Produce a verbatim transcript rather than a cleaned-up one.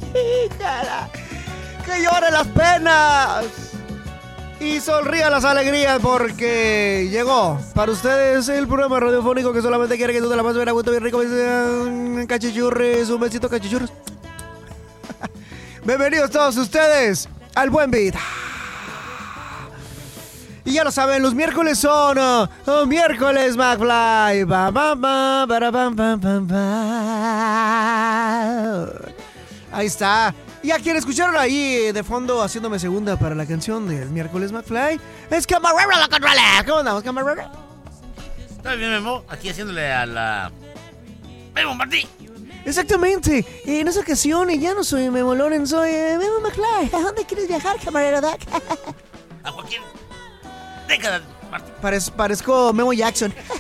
Que llore las penas y sonría las alegrías, porque llegó para ustedes el programa radiofónico que solamente quiere que tú te la pases bien a gusto, bien rico, bien cachichurres, un besito cachichurres. Bienvenidos todos ustedes al Buen Beat. Y ya lo saben, los miércoles son uh, uh, miércoles McFly. Ba, ba, ba, ba, ba, ba, ba, ba. Ahí está. Y a quien escucharon ahí de fondo haciéndome segunda para la canción del miércoles McFly es Camarero la Controla. ¿Cómo andamos, Camarero? Está bien, Memo, aquí haciéndole a la... Memo Martí. Exactamente. En esa ocasión ya no soy Memo Loren, soy eh, Memo McFly. ¿A dónde quieres viajar, Camarero Doc? A Joaquín. Década, Martí. Parez, parezco Memo Jackson.